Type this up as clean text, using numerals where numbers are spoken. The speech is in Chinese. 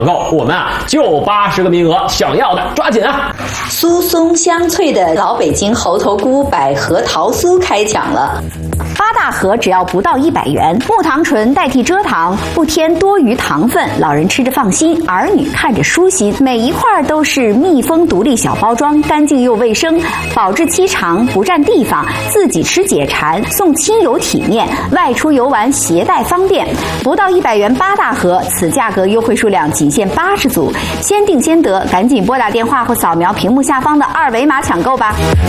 购，我们就80个名额，想要的抓紧啊！ 酥松香脆的老北京猴头菇百合桃酥开抢了。 8大盒只要不到100元，木糖醇代替蔗糖，不添多余糖分，老人吃着放心，儿女看着舒心。每一块都是密封独立小包装，干净又卫生，保质期长，不占地方，自己吃解馋，送亲友体面，外出游玩携带方便。不到100元8大盒，此价格优惠数量仅限80组，先订先得，赶紧拨打电话或扫描屏幕下方的2维码抢购吧。